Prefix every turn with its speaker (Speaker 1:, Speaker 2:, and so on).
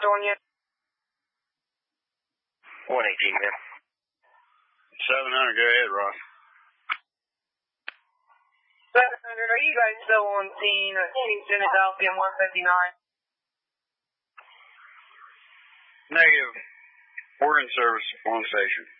Speaker 1: on you?
Speaker 2: 118, man.
Speaker 3: 700, go ahead, Ross.
Speaker 1: 700, are you guys still on scene at Philadelphia 159?
Speaker 3: Negative. We're in service on station.